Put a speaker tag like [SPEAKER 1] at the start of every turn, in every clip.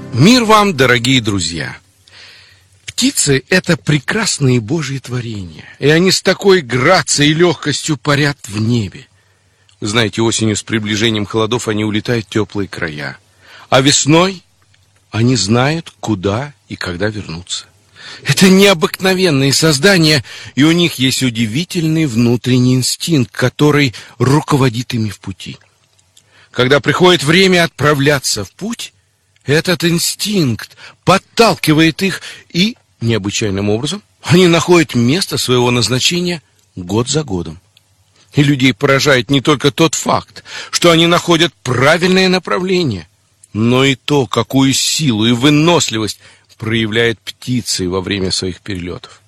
[SPEAKER 1] Мир вам, дорогие друзья! Птицы – это прекрасные Божьи творения, и они с такой грацией и легкостью парят в небе. Вы знаете, осенью с приближением холодов они улетают в теплые края, а весной они знают, куда и когда вернуться. Это необыкновенные создания, и у них есть удивительный внутренний инстинкт, который руководит ими в пути. Когда приходит время отправляться в путь, этот инстинкт подталкивает их, и необычайным образом они находят место своего назначения год за годом. И людей поражает не только тот факт, что они находят правильное направление, но и то, какую силу и выносливость проявляют птицы во время своих перелетов.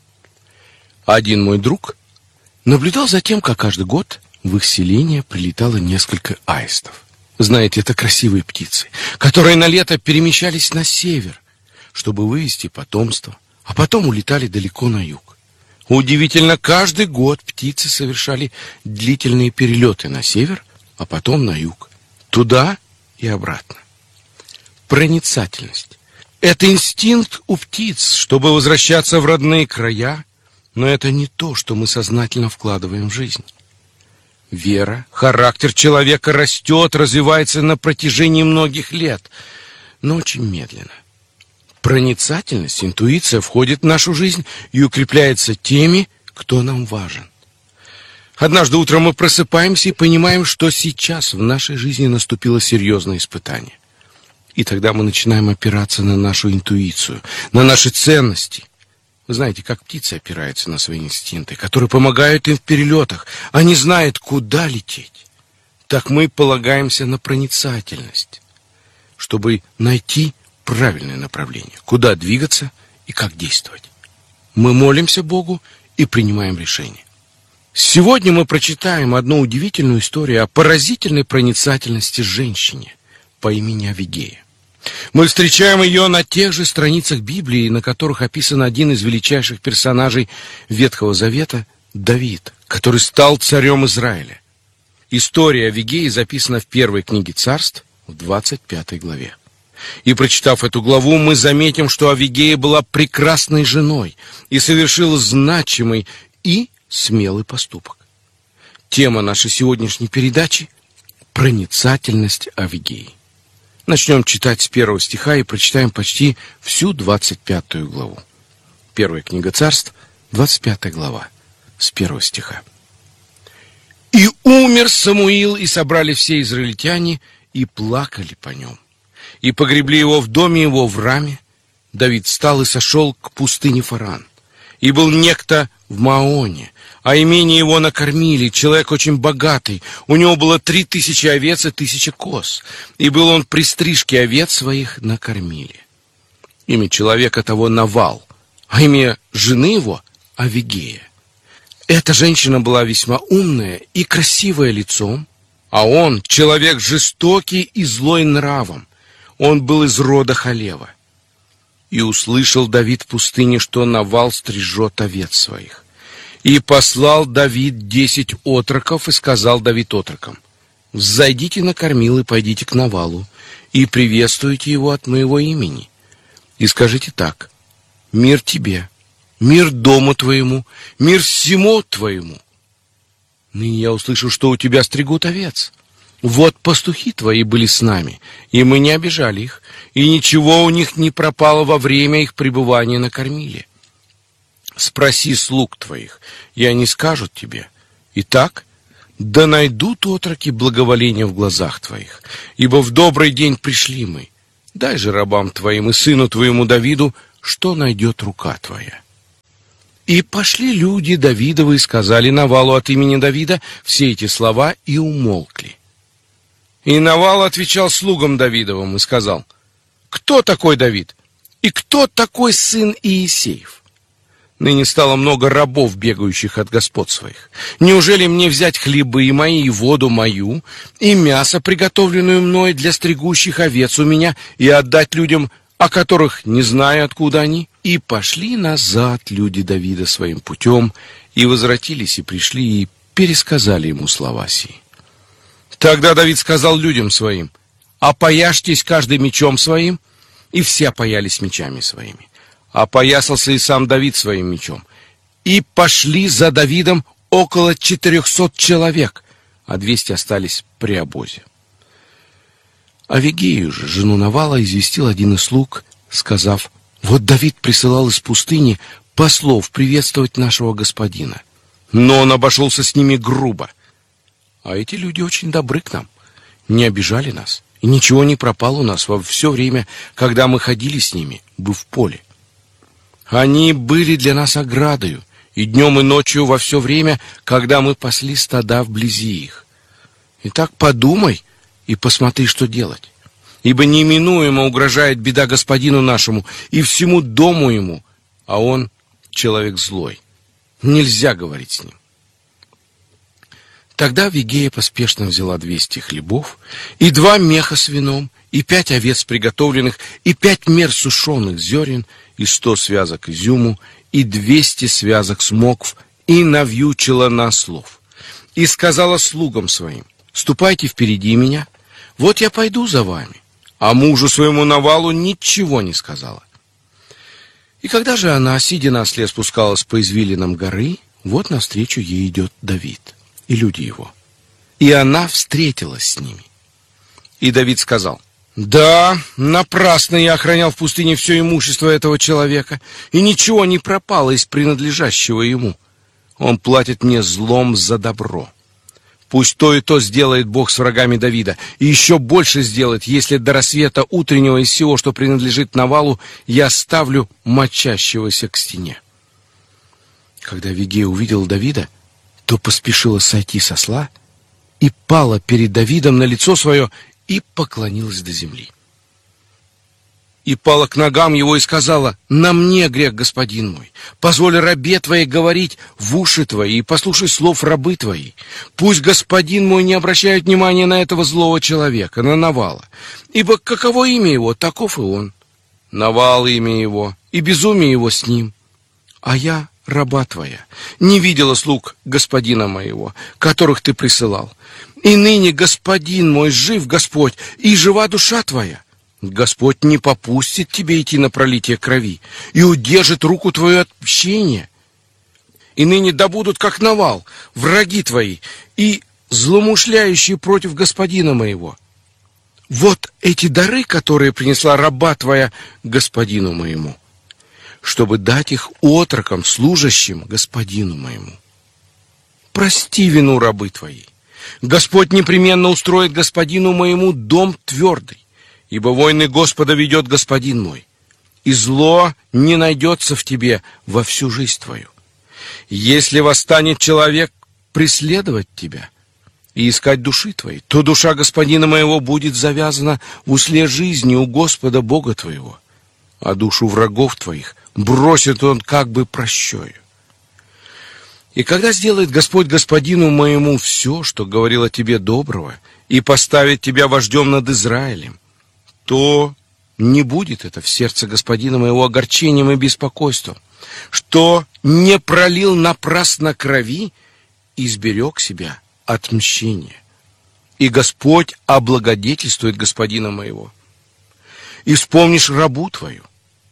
[SPEAKER 1] Один мой друг наблюдал за тем, как каждый год в их селение прилетало несколько аистов. Знаете, это красивые птицы, которые на лето перемещались на север, чтобы вывести потомство, а потом улетали далеко на юг. Удивительно, каждый год птицы совершали длительные перелеты на север, а потом на юг, туда и обратно. Проницательность – это инстинкт у птиц, чтобы возвращаться в родные края, но это не то, что мы сознательно вкладываем в жизнь. Вера, характер человека растет, развивается на протяжении многих лет, но очень медленно. Проницательность, интуиция входит в нашу жизнь и укрепляется теми, кто нам важен. Однажды утром мы просыпаемся и понимаем, что сейчас в нашей жизни наступило серьезное испытание. И тогда мы начинаем опираться на нашу интуицию, на наши ценности. Вы знаете, как птицы опираются на свои инстинкты, которые помогают им в перелетах. Они знают, куда лететь. Так мы полагаемся на проницательность, чтобы найти правильное направление, куда двигаться и как действовать. Мы молимся Богу и принимаем решения. Сегодня мы прочитаем одну удивительную историю о поразительной проницательности женщине по имени Авигея. Мы встречаем ее на тех же страницах Библии, на которых описан один из величайших персонажей Ветхого Завета – Давид, который стал царем Израиля. История Авигеи записана в первой книге Царств, в 25 главе. И, прочитав эту главу, мы заметим, что Авигея была прекрасной женой и совершила значимый и смелый поступок. Тема нашей сегодняшней передачи – проницательность Авигеи. Начнем читать с 1 стиха и прочитаем почти всю 25 главу. Первая книга Царств, 25 глава, с 1 стиха. «И умер Самуил, и собрали все израильтяне, и плакали по нем. И погребли его в доме его в Раме. Давид встал и сошел к пустыне Фаран. И был некто в Маоне, а имение его накормили, человек очень богатый. У него было 3000 овец и 1000 коз. И был он при стрижке овец своих накормили. Имя человека того Навал, а имя жены его Авигея. Эта женщина была весьма умная и красивая лицом, а он человек жестокий и злой нравом. Он был из рода Халева. И услышал Давид в пустыне, что Навал стрижет овец своих. И послал Давид 10 отроков, и сказал Давид отрокам: «Взойдите на кормил и пойдите к Навалу, и приветствуйте его от моего имени. И скажите так: мир тебе, мир дому твоему, мир всему твоему. Ныне я услышал, что у тебя стригут овец. Вот пастухи твои были с нами, и мы не обижали их, и ничего у них не пропало во время их пребывания на кормиле. Спроси слуг твоих, и они скажут тебе: итак, да найдут отроки благоволения в глазах твоих, ибо в добрый день пришли мы. Дай же рабам твоим и сыну твоему Давиду, что найдет рука твоя». И пошли люди Давидовы и сказали Навалу от имени Давида все эти слова, и умолкли. И Навал отвечал слугам Давидовым и сказал: «Кто такой Давид? И кто такой сын Иисеев? Ныне стало много рабов, бегающих от господ своих. Неужели мне взять хлебы мои и воду мою, и мясо, приготовленное мной для стригущих овец у меня, и отдать людям, о которых не знаю, откуда они?» И пошли назад люди Давида своим путем, и возвратились, и пришли, и пересказали ему слова сии. Тогда Давид сказал людям своим: «Опояжьтесь каждый мечом своим, и все опоялись мечами своими. Опоясался и сам Давид своим мечом. И пошли за Давидом около 400 человек, а 200 остались при обозе. Авигею же, жену Навала, известил один из слуг, сказав: вот Давид присылал из пустыни послов приветствовать нашего господина. Но он обошелся с ними грубо. А эти люди очень добры к нам, не обижали нас, и ничего не пропало у нас во все время, когда мы ходили с ними, бы в поле. Они были для нас оградою, и днем, и ночью во все время, когда мы пасли стада вблизи их. Итак, подумай и посмотри, что делать. Ибо неминуемо угрожает беда господину нашему и всему дому ему, а он человек злой. Нельзя говорить с ним. Тогда Авигея поспешно взяла 200 хлебов, и 2 меха с вином, и 5 овец приготовленных, и 5 мер сушеных зерен, и 100 связок изюму, и 200 связок смокв, и навьючила на ослов. И сказала слугам своим: ступайте впереди меня, вот я пойду за вами. А мужу своему Навалу ничего не сказала. И когда же она, сидя на осле, спускалась по извилинам горы, вот навстречу ей идет Давид и люди его. И она встретилась с ними. И Давид сказал: да, напрасно я охранял в пустыне все имущество этого человека, и ничего не пропало из принадлежащего ему. Он платит мне злом за добро. Пусть то и то сделает Бог с врагами Давида, и еще больше сделает, если до рассвета утреннего из всего, что принадлежит Навалу, я ставлю мочащегося к стене. Когда Авигея увидела Давида, то поспешила сойти с осла и пала перед Давидом на лицо свое и поклонилась до земли. И пала к ногам его и сказала: на мне грех, господин мой. Позволь рабе твоей говорить в уши твои, и послушай слов рабы твои. Пусть господин мой не обращает внимания на этого злого человека, на Навала. Ибо каково имя его, таков и он. Навал имя его, и безумие его с ним. А я, раба твоя, не видела слуг господина моего, которых ты присылал. И ныне, господин мой, жив Господь, и жива душа твоя. Господь не попустит тебе идти на пролитие крови и удержит руку твою от мщения. И ныне да будут, как Навал, враги твои и злоумышляющие против господина моего. Вот эти дары, которые принесла раба твоя господину моему, чтобы дать их отрокам, служащим господину моему. Прости вину рабы твоей. Господь непременно устроит господину моему дом твердый. Ибо войны Господа ведет господин мой, и зло не найдется в тебе во всю жизнь твою. Если восстанет человек преследовать тебя и искать души твоей, то душа господина моего будет завязана в узле жизни у Господа Бога твоего, а душу врагов твоих бросит он как бы прощою. И когда сделает Господь господину моему все, что говорил о тебе доброго, и поставит тебя вождем над Израилем, то не будет это в сердце господина моего огорчением и беспокойством, что не пролил напрасно крови и сберег себя от мщения. И Господь облагодетельствует господина моего. И вспомнишь рабу твою.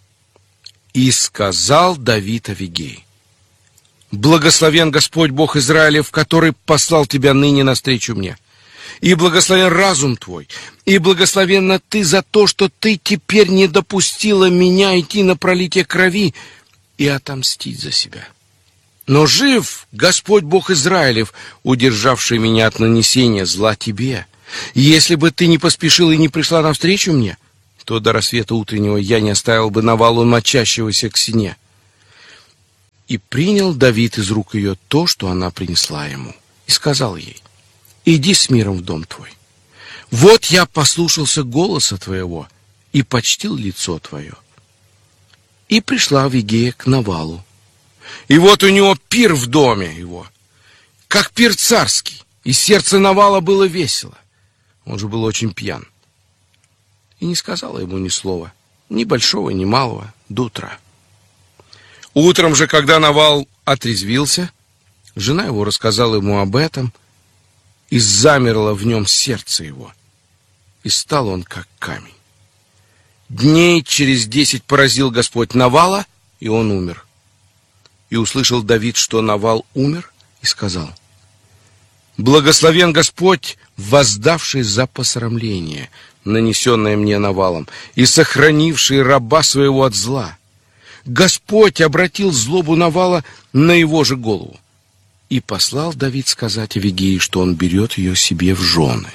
[SPEAKER 1] И сказал Давид Авигее: благословен Господь Бог Израилев, который послал тебя ныне навстречу мне. И благословен разум твой, и благословенна ты за то, что ты теперь не допустила меня идти на пролитие крови и отомстить за себя. Но жив Господь Бог Израилев, удержавший меня от нанесения зла тебе. И если бы ты не поспешила и не пришла навстречу мне, то до рассвета утреннего я не оставил бы Навалу мочащегося к стене. И принял Давид из рук ее то, что она принесла ему, и сказал ей: иди с миром в дом твой. Вот я послушался голоса твоего и почтил лицо твое. И пришла Авигея к Навалу. И вот у него пир в доме его, как пир царский, и сердце Навала было весело. Он же был очень пьян. И не сказала ему ни слова, ни большого, ни малого, до утра. Утром же, когда Навал отрезвился, жена его рассказала ему об этом, и замерло в нем сердце его, и стал он как камень. Дней через 10 поразил Господь Навала, и он умер. И услышал Давид, что Навал умер, и сказал: «Благословен Господь, воздавший за посрамление, нанесенное мне Навалом, и сохранивший раба своего от зла. Господь обратил злобу Навала на его же голову». И послал Давид сказать Авигеи, что он берет ее себе в жены.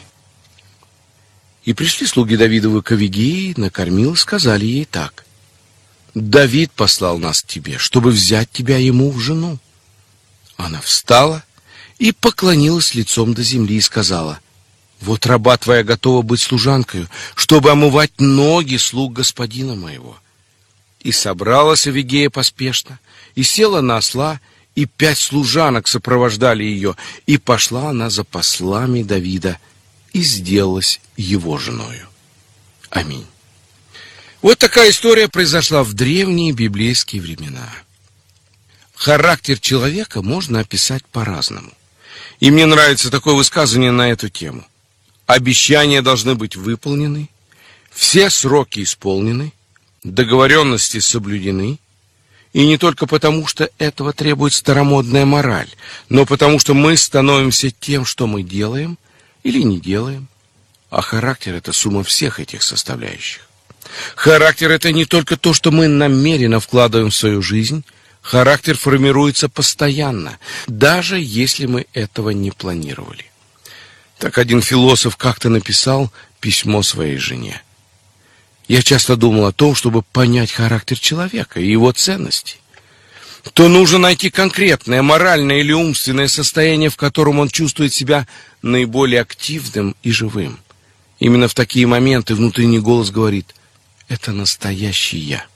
[SPEAKER 1] И пришли слуги Давидовы к Авигеи, накормил и сказали ей так: «Давид послал нас к тебе, чтобы взять тебя ему в жену». Она встала и поклонилась лицом до земли и сказала: «Вот раба твоя готова быть служанкою, чтобы омывать ноги слуг господина моего». И собралась Авигея поспешно, и села на осла, и 5 служанок сопровождали ее, и пошла она за послами Давида, и сделалась его женою. Аминь. Вот такая история произошла в древние библейские времена. Характер человека можно описать по-разному. И мне нравится такое высказывание на эту тему. Обещания должны быть выполнены, все сроки исполнены, договоренности соблюдены, и не только потому, что этого требует старомодная мораль, но потому, что мы становимся тем, что мы делаем или не делаем. А характер — это сумма всех этих составляющих. Характер — это не только то, что мы намеренно вкладываем в свою жизнь. Характер формируется постоянно, даже если мы этого не планировали. Так один философ как-то написал письмо своей жене: «Я часто думал о том, чтобы понять характер человека и его ценности. То нужно найти конкретное моральное или умственное состояние, в котором он чувствует себя наиболее активным и живым. Именно в такие моменты внутренний голос говорит: это настоящий я».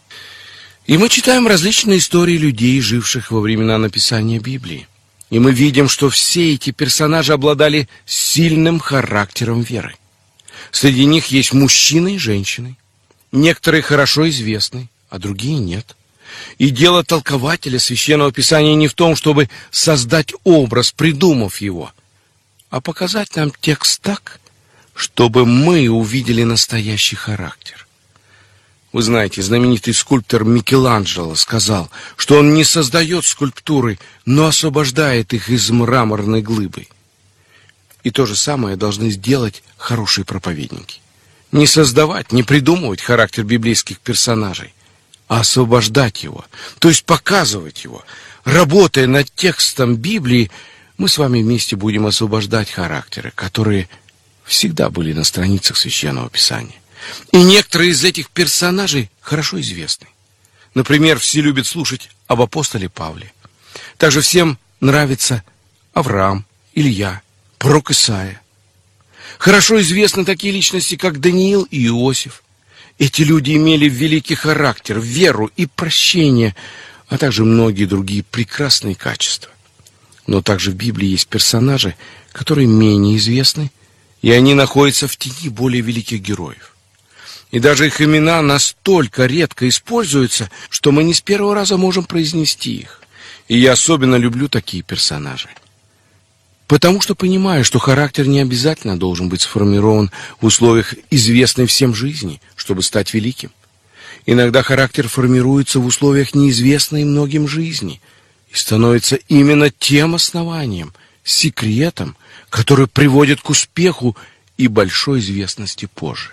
[SPEAKER 1] И мы читаем различные истории людей, живших во времена написания Библии. И мы видим, что все эти персонажи обладали сильным характером веры. Среди них есть мужчины и женщины. Некоторые хорошо известны, а другие нет. И дело толкователя Священного Писания не в том, чтобы создать образ, придумав его, а показать нам текст так, чтобы мы увидели настоящий характер. Вы знаете, знаменитый скульптор Микеланджело сказал, что он не создает скульптуры, но освобождает их из мраморной глыбы. И то же самое должны сделать хорошие проповедники. Не создавать, не придумывать характер библейских персонажей, а освобождать его, то есть показывать его. Работая над текстом Библии, мы с вами вместе будем освобождать характеры, которые всегда были на страницах Священного Писания. И некоторые из этих персонажей хорошо известны. Например, все любят слушать об апостоле Павле. Также всем нравится Авраам, Илья, пророк Исаия. Хорошо известны такие личности, как Даниил и Иосиф. Эти люди имели великий характер, веру и прощение, а также многие другие прекрасные качества. Но также в Библии есть персонажи, которые менее известны, и они находятся в тени более великих героев. И даже их имена настолько редко используются, что мы не с первого раза можем произнести их. И я особенно люблю такие персонажи. Потому что понимаю, что характер не обязательно должен быть сформирован в условиях известной всем жизни, чтобы стать великим. Иногда характер формируется в условиях неизвестной многим жизни и становится именно тем основанием, секретом, который приводит к успеху и большой известности позже.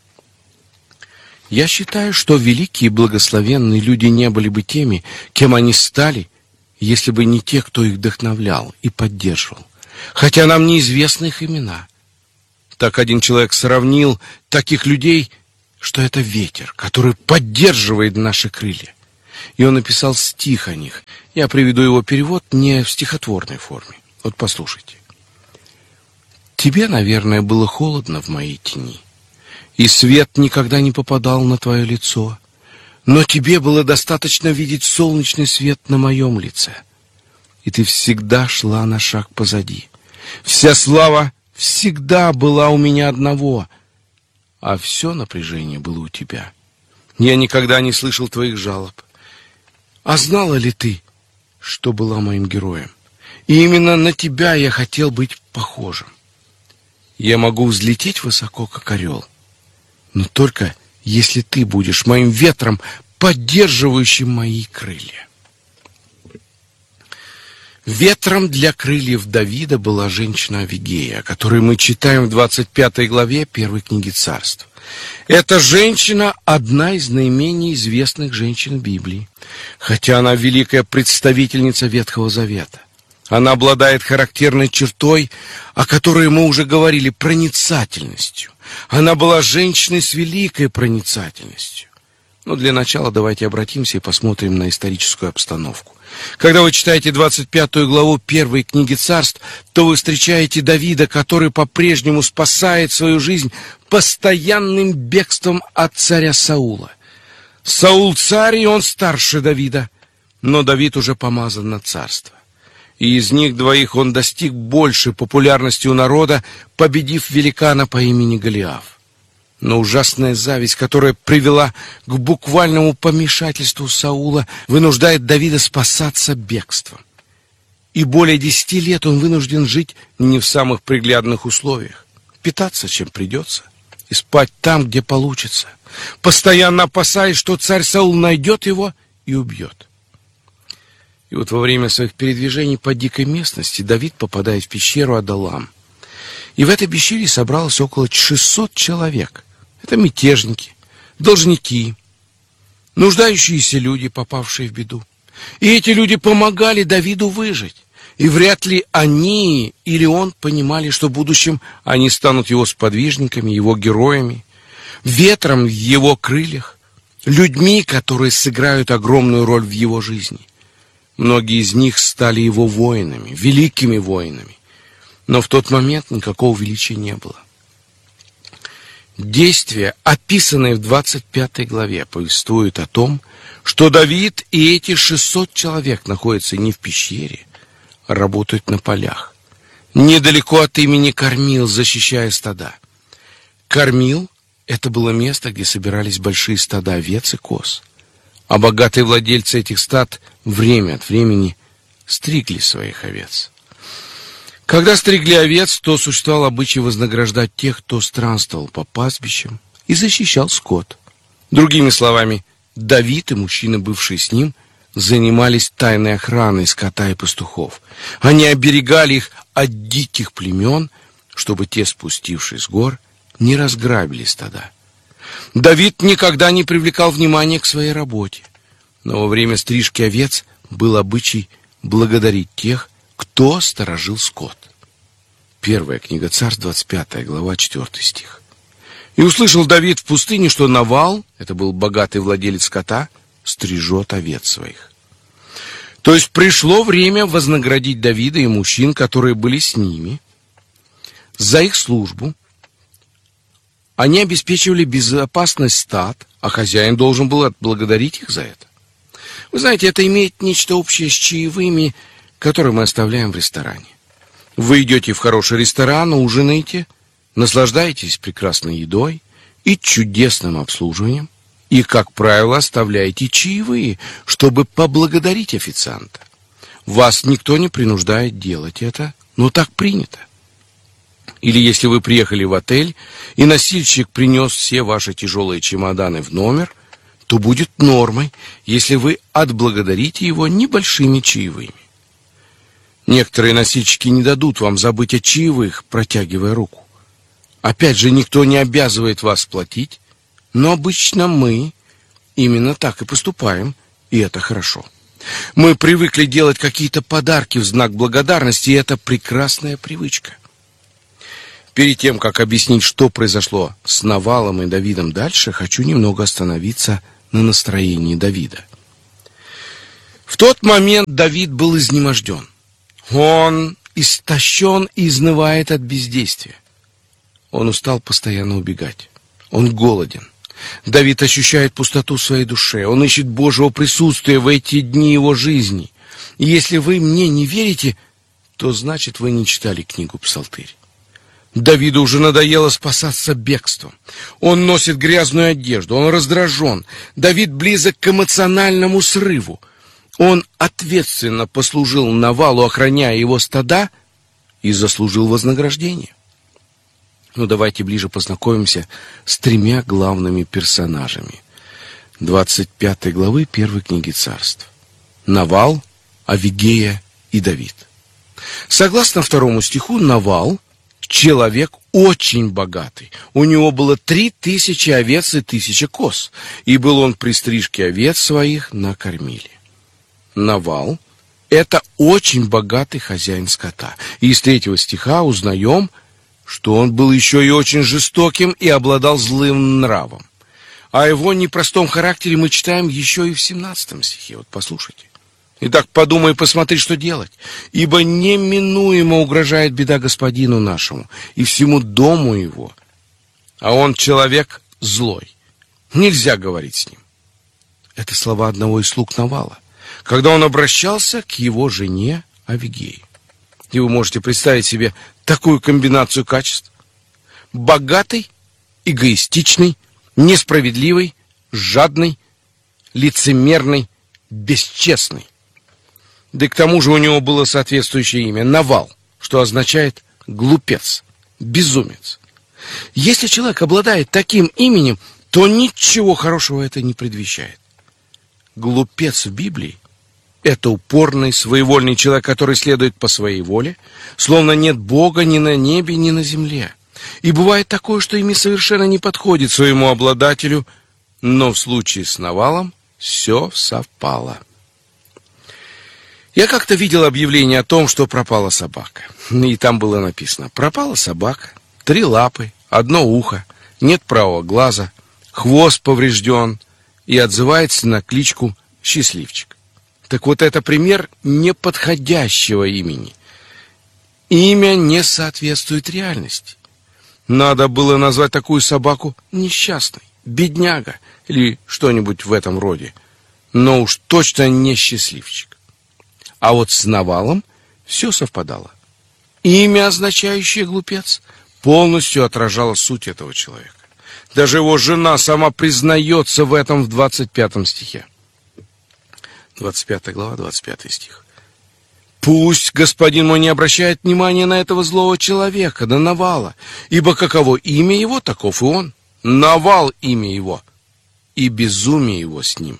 [SPEAKER 1] Я считаю, что великие и благословенные люди не были бы теми, кем они стали, если бы не те, кто их вдохновлял и поддерживал, хотя нам неизвестны их имена. Так один человек сравнил таких людей, что это ветер, который поддерживает наши крылья. И он написал стих о них. Я приведу его перевод не в стихотворной форме. Вот послушайте. «Тебе, наверное, было холодно в моей тени, и свет никогда не попадал на твое лицо, но тебе было достаточно видеть солнечный свет на моем лице, и ты всегда шла на шаг позади. Вся слава всегда была у меня одного, а все напряжение было у тебя. Я никогда не слышал твоих жалоб. А знала ли ты, что была моим героем? И именно на тебя я хотел быть похожим. Я могу взлететь высоко, как орел, но только если ты будешь моим ветром, поддерживающим мои крылья. Ветром для крыльев Давида была женщина Авигея, о которой мы читаем в 25 главе 1 книги Царств. Эта женщина – одна из наименее известных женщин Библии, хотя она великая представительница Ветхого Завета. Она обладает характерной чертой, о которой мы уже говорили, проницательностью. Она была женщиной с великой проницательностью. Но для начала давайте обратимся и посмотрим на историческую обстановку. Когда вы читаете 25 главу 1 книги Царств, то вы встречаете Давида, который по-прежнему спасает свою жизнь постоянным бегством от царя Саула. Саул царь, и он старше Давида, но Давид уже помазан на царство. И из них двоих он достиг большей популярности у народа, победив великана по имени Голиаф. Но ужасная зависть, которая привела к буквальному помешательству Саула, вынуждает Давида спасаться бегством. И более 10 лет он вынужден жить не в самых приглядных условиях, питаться чем придется и спать там, где получится, постоянно опасаясь, что царь Саул найдет его и убьет. И вот во время своих передвижений по дикой местности Давид попадает в пещеру Адалам. И в этой пещере собралось около 600 человек. Это мятежники, должники, нуждающиеся люди, попавшие в беду. И эти люди помогали Давиду выжить. И вряд ли они или он понимали, что в будущем они станут его сподвижниками, его героями, ветром в его крыльях, людьми, которые сыграют огромную роль в его жизни. Многие из них стали его воинами, великими воинами. Но в тот момент никакого величия не было. Действия, описанные в 25 главе, повествуют о том, что Давид и эти 600 человек находятся не в пещере, а работают на полях, недалеко от имени Кормил, защищая стада. Кормил — это было место, где собирались большие стада овец и коз, а богатые владельцы этих стад время от времени стригли своих овец. Когда стригли овец, то существовал обычай вознаграждать тех, кто странствовал по пастбищам и защищал скот. Другими словами, Давид и мужчины, бывшие с ним, занимались тайной охраной скота и пастухов. Они оберегали их от диких племен, чтобы те, спустившись с гор, не разграбили стада. Давид никогда не привлекал внимания к своей работе, но во время стрижки овец был обычай благодарить тех, кто сторожил скот. 1 книга Царств, 25 глава, 4 стих. «И услышал Давид в пустыне, что Навал, это был богатый владелец скота, стрижет овец своих». То есть пришло время вознаградить Давида и мужчин, которые были с ними, за их службу. Они обеспечивали безопасность стад, а хозяин должен был отблагодарить их за это. Вы знаете, это имеет нечто общее с чаевыми, которые мы оставляем в ресторане. Вы идете в хороший ресторан, ужинаете, наслаждаетесь прекрасной едой и чудесным обслуживанием, и, как правило, оставляете чаевые, чтобы поблагодарить официанта. Вас никто не принуждает делать это, но так принято. Или если вы приехали в отель, и носильщик принес все ваши тяжелые чемоданы в номер, то будет нормой, если вы отблагодарите его небольшими чаевыми. Некоторые носильщики не дадут вам забыть о чаевых, протягивая руку. Опять же, никто не обязывает вас платить, но обычно мы именно так и поступаем, и это хорошо. Мы привыкли делать какие-то подарки в знак благодарности, и это прекрасная привычка. Перед тем, как объяснить, что произошло с Навалом и Давидом дальше, хочу немного остановиться на настроении Давида. В тот момент Давид был изнеможден. Он истощен и изнывает от бездействия. Он устал постоянно убегать. Он голоден. Давид ощущает пустоту в своей душе. Он ищет Божьего присутствия в эти дни его жизни. И если вы мне не верите, то значит вы не читали книгу «Псалтырь». Давиду уже надоело спасаться бегством. Он носит грязную одежду, он раздражен. Давид близок к эмоциональному срыву. Он ответственно послужил Навалу, охраняя его стада, и заслужил вознаграждение. Ну, давайте ближе познакомимся с тремя главными персонажами 25 главы 1 книги Царств. Навал, Авигея и Давид. Согласно 2 стиху, Навал — человек очень богатый. У него было 3000 овец и 1000 коз, и был он при стрижке овец своих на кормиле. Навал — это очень богатый хозяин скота. И из 3 стиха узнаем, что он был еще и очень жестоким и обладал злым нравом. О его непростом характере мы читаем еще и в 17 стихе. Вот послушайте. «Итак, подумай и посмотри, что делать, ибо неминуемо угрожает беда господину нашему и всему дому его, а он человек злой. Нельзя говорить с ним». Это слова одного из слуг Навала, когда он обращался к его жене Авигее. И вы можете представить себе такую комбинацию качеств: богатый, эгоистичный, несправедливый, жадный, лицемерный, бесчестный. Да и к тому же у него было соответствующее имя — Навал, что означает глупец, безумец. Если человек обладает таким именем, то ничего хорошего это не предвещает. Глупец в Библии — это упорный, своевольный человек, который следует по своей воле, словно нет Бога ни на небе, ни на земле. И бывает такое, что имя совершенно не подходит своему обладателю, но в случае с Навалом все совпало. Я как-то видел объявление о том, что пропала собака. И там было написано: пропала собака, 3 лапы, 1 ухо, нет правого глаза, хвост поврежден и отзывается на кличку Счастливчик. Так вот, это пример неподходящего имени. Имя не соответствует реальности. Надо было назвать такую собаку несчастной, бедняга или что-нибудь в этом роде, но уж точно не Счастливчик. А вот с Навалом все совпадало. Имя, означающее глупец, полностью отражало суть этого человека. Даже его жена сама признается в этом в 25 стихе. 25 глава, 25 стих. «Пусть господин мой не обращает внимания на этого злого человека, на Навала, ибо каково имя его, таков и он. Навал имя его, и безумие его с ним».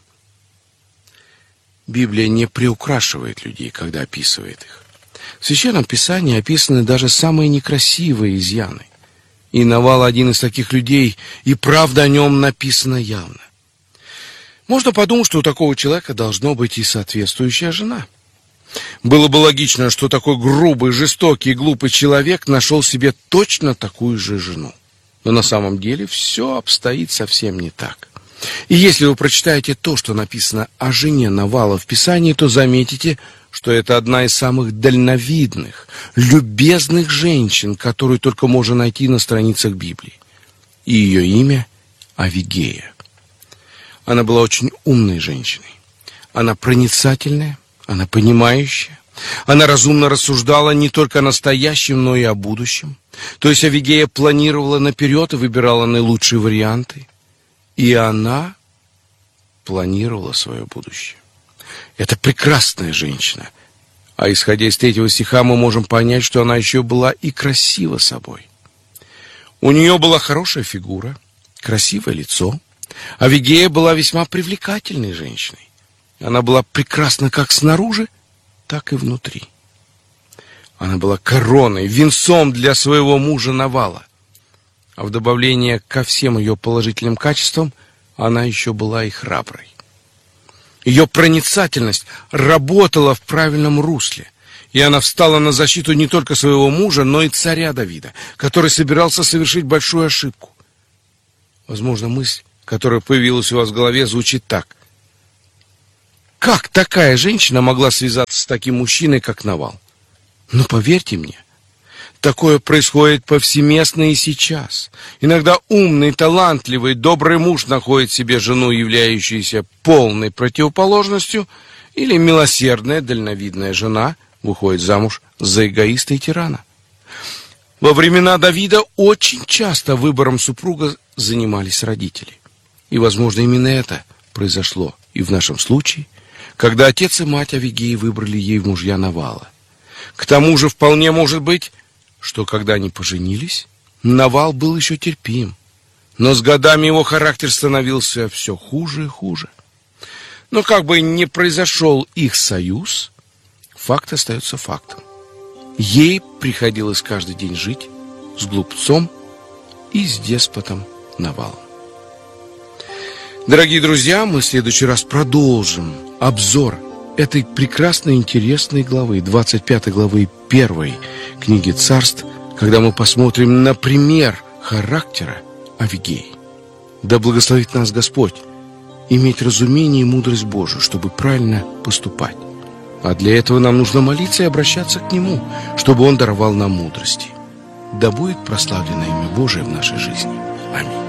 [SPEAKER 1] Библия не приукрашивает людей, когда описывает их. В Священном Писании описаны даже самые некрасивые изъяны. И Навал один из таких людей, и правда о нем написана явно. Можно подумать, что у такого человека должно быть и соответствующая жена. Было бы логично, что такой грубый, жестокий и глупый человек нашел себе точно такую же жену. Но на самом деле все обстоит совсем не так. И если вы прочитаете то, что написано о жене Навала в Писании, то заметите, что это одна из самых дальновидных, любезных женщин, которую только можно найти на страницах Библии. И ее имя — Авигея. Она была очень умной женщиной. Она проницательная, она понимающая. Она разумно рассуждала не только о настоящем, но и о будущем. То есть Авигея планировала наперед и выбирала наилучшие варианты. И она планировала свое будущее. Это прекрасная женщина. А исходя из 3 стиха мы можем понять, что она еще была и красива собой. У нее была хорошая фигура, красивое лицо. Авигея была весьма привлекательной женщиной. Она была прекрасна как снаружи, так и внутри. Она была короной, венцом для своего мужа Навала. А в добавление ко всем ее положительным качествам, она еще была и храброй. Ее проницательность работала в правильном русле, и она встала на защиту не только своего мужа, но и царя Давида, который собирался совершить большую ошибку. Возможно, мысль, которая появилась у вас в голове, звучит так: как такая женщина могла связаться с таким мужчиной, как Навал? Но поверьте мне, такое происходит повсеместно и сейчас. Иногда умный, талантливый, добрый муж находит себе жену, являющуюся полной противоположностью, или милосердная, дальновидная жена выходит замуж за эгоиста и тирана. Во времена Давида очень часто выбором супруга занимались родители. И, возможно, именно это произошло и в нашем случае, когда отец и мать Авигеи выбрали ей в мужья Навала. К тому же вполне может быть, что когда они поженились, Навал был еще терпим, но с годами его характер становился все хуже и хуже. Но как бы ни произошел их союз, факт остается фактом. Ей приходилось каждый день жить с глупцом и с деспотом Навалом. Дорогие друзья, мы в следующий раз продолжим обзор этой прекрасной, интересной главы, 25 главы 1 книги Царств, когда мы посмотрим на пример характера Авигеи. Да благословит нас Господь иметь разумение и мудрость Божию, чтобы правильно поступать. А для этого нам нужно молиться и обращаться к Нему, чтобы Он даровал нам мудрости. Да будет прославлено имя Божие в нашей жизни. Аминь.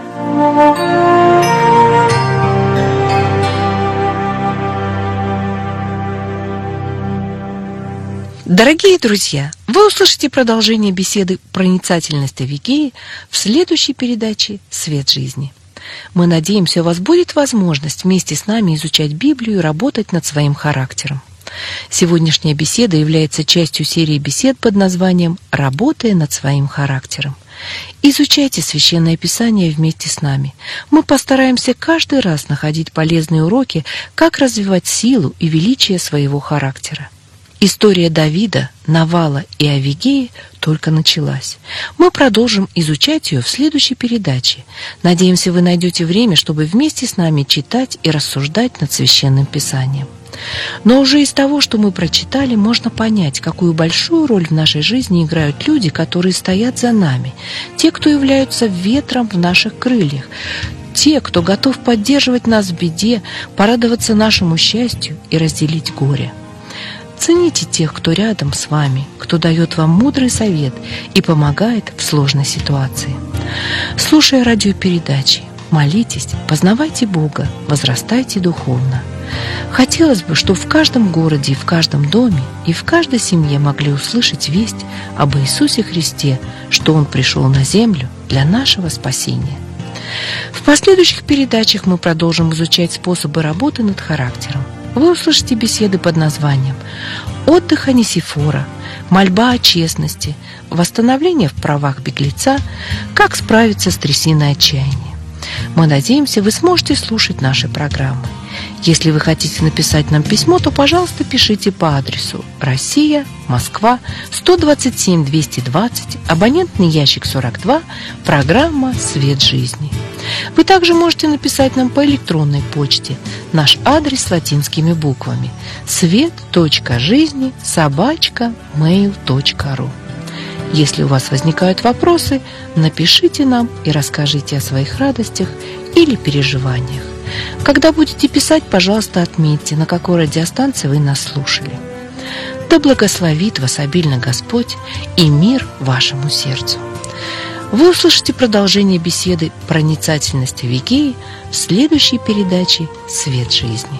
[SPEAKER 2] Дорогие друзья, вы услышите продолжение беседы «Проницательность Авигеи» в следующей передаче «Свет жизни». Мы надеемся, у вас будет возможность вместе с нами изучать Библию и работать над своим характером. Сегодняшняя беседа является частью серии бесед под названием «Работая над своим характером». Изучайте Священное Писание вместе с нами. Мы постараемся каждый раз находить полезные уроки, как развивать силу и величие своего характера. История Давида, Навала и Авигеи только началась. Мы продолжим изучать ее в следующей передаче. Надеемся, вы найдете время, чтобы вместе с нами читать и рассуждать над Священным Писанием. Но уже из того, что мы прочитали, можно понять, какую большую роль в нашей жизни играют люди, которые стоят за нами, те, кто являются ветром в наших крыльях, те, кто готов поддерживать нас в беде, порадоваться нашему счастью и разделить горе. Цените тех, кто рядом с вами, кто дает вам мудрый совет и помогает в сложной ситуации. Слушая радиопередачи, молитесь, познавайте Бога, возрастайте духовно. Хотелось бы, чтобы в каждом городе, в каждом доме и в каждой семье могли услышать весть об Иисусе Христе, что Он пришел на землю для нашего спасения. В последующих передачах мы продолжим изучать способы работы над характером. Вы услышите беседы под названием «Отдых Онисифора», «Мольба о честности», «Восстановление в правах беглеца», «Как справиться с трясиной отчаяния». Мы надеемся, вы сможете слушать наши программы. Если вы хотите написать нам письмо, то, пожалуйста, пишите по адресу Россия, Москва, 127-220, абонентный ящик 42, программа «Свет жизни». Вы также можете написать нам по электронной почте. Наш адрес латинскими буквами: свет.жизни@mail.ru. Если у вас возникают вопросы, напишите нам и расскажите о своих радостях или переживаниях. Когда будете писать, пожалуйста, отметьте, на какой радиостанции вы нас слушали. Да благословит вас обильно Господь и мир вашему сердцу. Вы услышите продолжение беседы «Проницательность Авигеи» в следующей передаче «Свет жизни».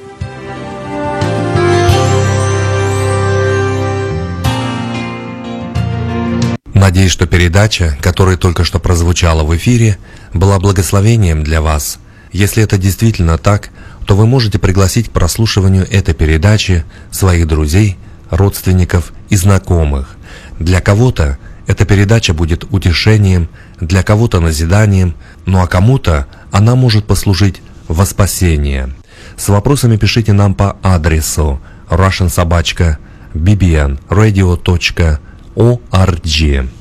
[SPEAKER 3] Надеюсь, что передача, которая только что прозвучала в эфире, была благословением для вас. Если это действительно так, то вы можете пригласить к прослушиванию этой передачи своих друзей, родственников и знакомых. Для кого-то эта передача будет утешением, для кого-то назиданием, ну а кому-то она может послужить во спасение. С вопросами пишите нам по адресу russian@bbnradio.org.